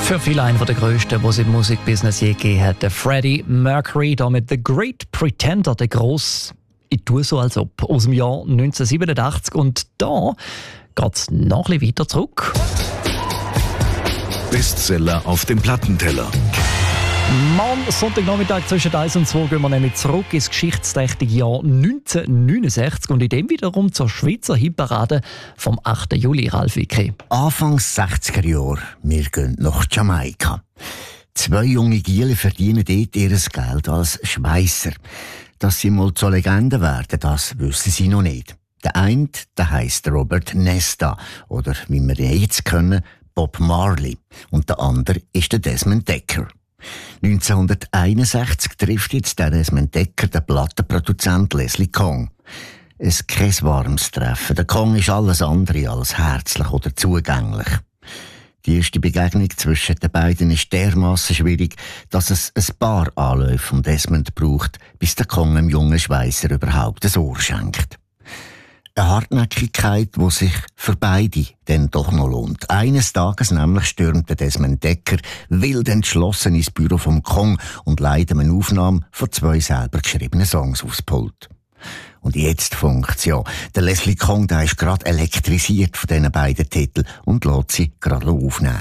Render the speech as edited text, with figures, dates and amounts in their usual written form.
Für viele einer der grössten, die es im Musikbusiness je gegeben hat. Der Freddie Mercury, da mit The Great Pretender, der gross, ich tue so als ob, aus dem Jahr 1987. Und da geht es noch ein bisschen weiter zurück. Bestseller auf dem Plattenteller. Morgen, Sonntagnachmittag zwischen 1 und 2 gehen wir nämlich zurück ins geschichtsträchtige Jahr 1969 und in dem wiederum zur Schweizer Hitparade vom 8. Juli, Ralf Wicki. Anfangs 60er Jahre, wir gehen nach Jamaika. 2 junge Giele verdienen dort ihr Geld als Schweisser. Dass sie mal zur Legende werden, das wissen sie noch nicht. Der eine, der heisst Robert Nesta, oder wie wir ihn jetzt kennen, Bob Marley. Und der andere ist der Desmond Dekker. 1961 trifft jetzt der Desmond Dekker den Plattenproduzent Leslie Kong. Es ist kein warmes Treffen. Der Kong ist alles andere als herzlich oder zugänglich. Die erste Begegnung zwischen den beiden ist dermassen schwierig, dass es ein paar Anläufe von Desmond braucht, bis der Kong dem jungen Schweisser überhaupt ein Ohr schenkt. Eine Hartnäckigkeit, die sich für beide dann doch noch lohnt. Eines Tages nämlich stürmt Desmond Dekker wild entschlossen ins Büro vom Kong und leitet eine Aufnahme von 2 selber geschriebenen Songs aufs Pult. Und jetzt funkt's ja. Der Leslie Kong, der ist gerade elektrisiert von diesen beiden Titeln und lässt sie gerade aufnehmen.